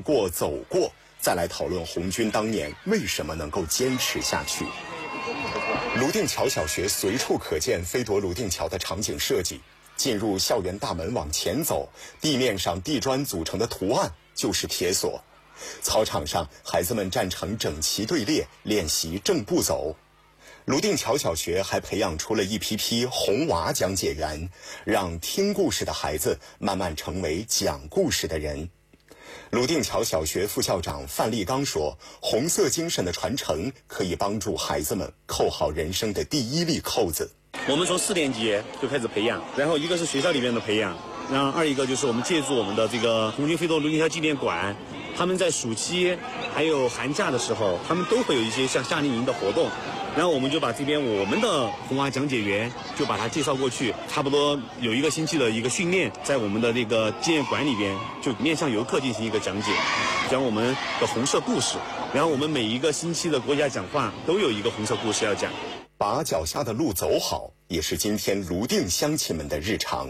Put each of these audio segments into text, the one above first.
过、走过，再来讨论红军当年为什么能够坚持下去。泸定桥小学随处可见飞夺泸定桥的场景设计。进入校园大门往前走，地面上地砖组成的图案就是铁索。操场上，孩子们站成整齐队列，练习正步走。泸定桥小学还培养出了一批批红娃讲解员，让听故事的孩子慢慢成为讲故事的人。泸定桥小学副校长范立刚说，红色精神的传承可以帮助孩子们扣好人生的第一粒扣子。 我们从4年级就开始培养，然后一个是学校里面的培养，然后二一个就是我们借助我们的这个红军飞夺泸定桥纪念馆，他们在暑期还有寒假的时候，他们都会有一些像夏令营的活动，然后我们就把这边我们的红娃讲解员就把它介绍过去，差不多有1个星期的一个训练，在我们的这个纪念馆里边就面向游客进行一个讲解，讲我们的红色故事，然后我们每一个星期的国家讲话都有一个红色故事要讲。 把脚下的路走好，也是今天泸定乡亲们的日常。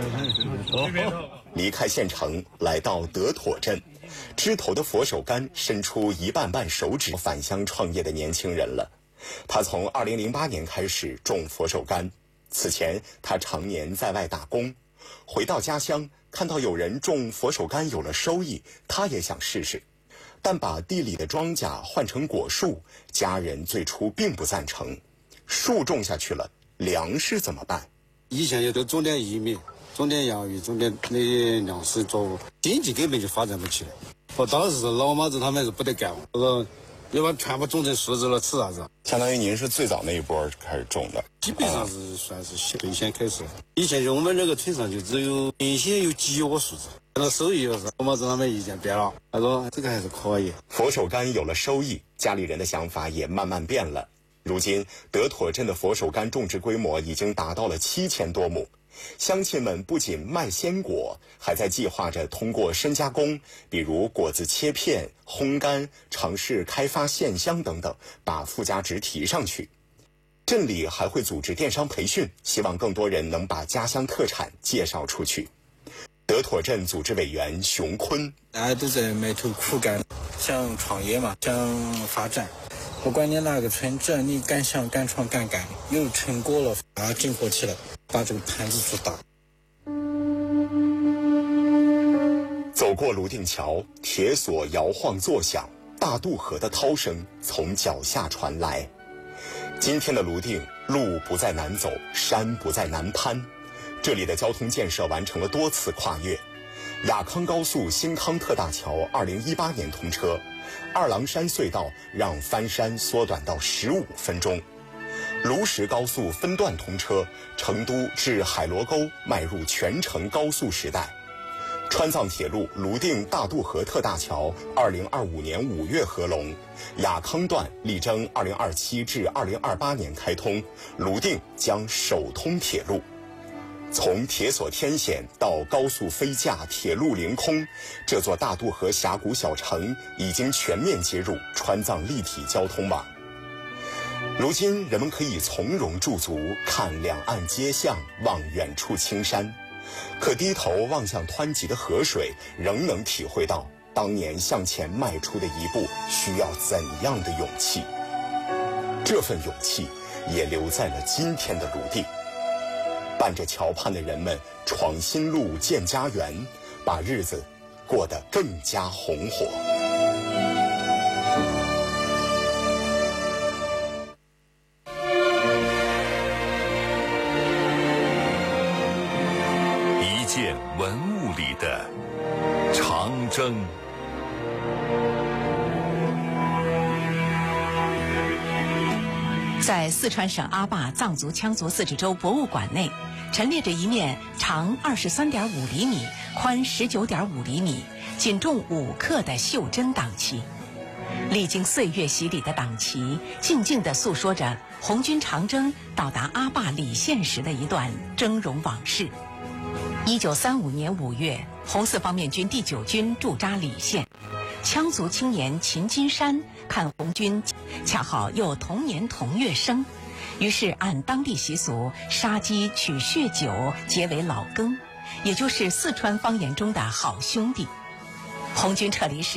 离开县城，来到德妥镇，枝头的佛手柑伸出一半半手指，返乡创业的年轻人了。他从2008年开始种佛手柑，此前他常年在外打工，回到家乡看到有人种佛手柑有了收益，他也想试试。但把地里的庄稼换成果树，家人最初并不赞成。树种下去了，粮食怎么办？ 以前也都种点玉米，种点洋芋，种点那些粮食作物，经济根本就发展不起来。我当时老妈子他们是不得干，我说要把全部种成树子了，吃啥子？ 相当于您是最早那一波开始种的， 基本上是算是最先开始。以前就我们那个村上就只有原先有几窝树子，那收益又是老妈子他们意见变了，他说这个还是可以。 佛手柑有了收益，家里人的想法也慢慢变了。如今，德妥镇的佛手柑种植规模已经达到了7000多亩。乡亲们不仅卖鲜果，还在计划着通过深加工，比如果子切片、烘干，尝试开发线香等等，把附加值提上去。镇里还会组织电商培训，希望更多人能把家乡特产介绍出去。德妥镇组织委员熊坤： 大家都在埋头苦干，想创业嘛，想发展。不管你哪个村，只要你敢想敢闯敢干，有成果了，大家整合起来，把这个盘子做大。 走过泸定桥，铁索摇晃作响，大渡河的涛声从脚下传来。今天的泸定，路不再难走，山不再难攀，这里的交通建设完成了多次跨越。雅康高速新康特大桥2018年通车，二郎山隧道让翻山缩短到15分钟。卢石高速分段通车，成都至海螺沟迈入全程高速时代。川藏铁路泸定大渡河特大桥2025年5月合龙，雅康段力争2027至2028年开通，泸定将首通铁路。从铁索天险到高速飞架、铁路凌空，这座大渡河峡谷小城已经全面接入川藏立体交通网。如今，人们可以从容驻足，看两岸街巷，望远处青山，可低头望向湍急的河水，仍能体会到当年向前迈出的一步需要怎样的勇气。这份勇气也留在了今天的泸定。伴着桥畔的人们闯新路、建家园，把日子过得更加红火。 一件文物里的长征。 在四川省阿坝藏族羌族自治州博物馆内，陈列着一面长23.5厘米、宽19.5厘米、仅重5克的袖珍党旗。历经岁月洗礼的党旗，静静地诉说着红军长征到达阿坝理县时的一段峥嵘往事。1935年5月，红四方面军第9军驻扎理县，羌族青年秦金山看红军恰好又同年同月生，于是按当地习俗杀鸡取血酒结为老羹，也就是四川方言中的好兄弟。红军撤离时